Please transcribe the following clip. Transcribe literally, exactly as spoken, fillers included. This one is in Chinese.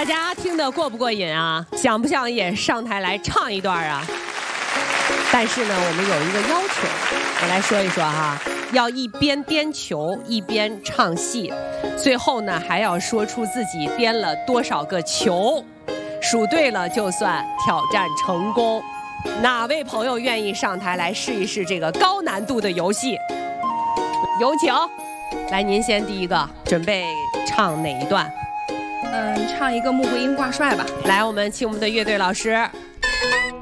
大家听得过不过瘾啊？想不想也上台来唱一段啊？但是呢，我们有一个要求，我来说一说哈，要一边颠球一边唱戏，最后呢还要说出自己颠了多少个球，数对了就算挑战成功。哪位朋友愿意上台来试一试这个高难度的游戏？有请。来，您先第一个，准备唱哪一段？ 嗯，唱一个穆桂英挂帅吧。 来，我们请我们的乐队老师。